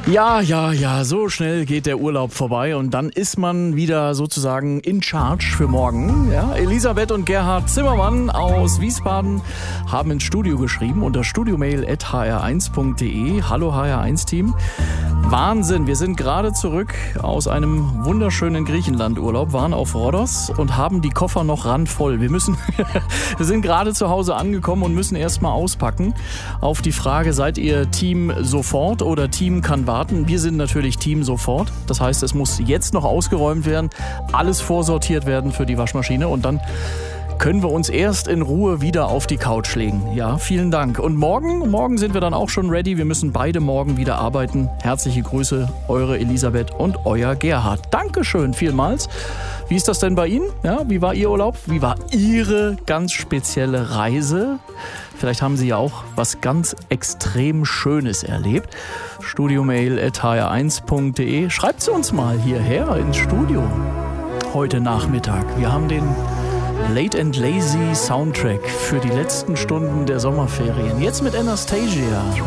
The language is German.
Ja, so schnell geht der Urlaub vorbei und dann ist man wieder sozusagen in charge für morgen. Ja, Elisabeth und Gerhard Zimmermann aus Wiesbaden haben ins Studio geschrieben unter studiomail@hr1.de. Hallo HR1-Team. Wahnsinn, wir sind gerade zurück aus einem wunderschönen Griechenland-Urlaub, waren auf Rhodos und haben die Koffer noch randvoll. Wir sind gerade zu Hause angekommen und müssen erstmal auspacken. Auf die Frage, seid ihr Team sofort oder Team kann warten? Wir sind natürlich Team sofort. Das heißt, es muss jetzt noch ausgeräumt werden, alles vorsortiert werden für die Waschmaschine und dann können wir uns erst in Ruhe wieder auf die Couch legen. Ja, vielen Dank. Und morgen sind wir dann auch schon ready. Wir müssen beide morgen wieder arbeiten. Herzliche Grüße, eure Elisabeth und euer Gerhard. Dankeschön vielmals. Wie ist das denn bei Ihnen? Ja, wie war Ihr Urlaub? Wie war Ihre ganz spezielle Reise? Vielleicht haben Sie ja auch was ganz extrem Schönes erlebt. studiomail@hr1.de. Schreibt sie uns mal hierher ins Studio heute Nachmittag. Wir haben den Late and Lazy Soundtrack für die letzten Stunden der Sommerferien. Jetzt mit Anastasia.